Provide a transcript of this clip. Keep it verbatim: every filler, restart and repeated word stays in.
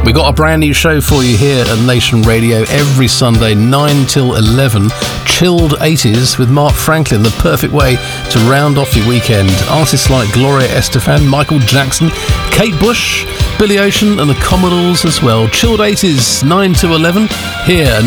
We got a brand new show for you here at Nation Radio every Sunday, nine till eleven. Chilled eighties with Mark Franklin, the perfect way to round off your weekend. Artists like Gloria Estefan, Michael Jackson, Kate Bush, Billy Ocean and the Commodores as well. Chilled eighties, nine to eleven here.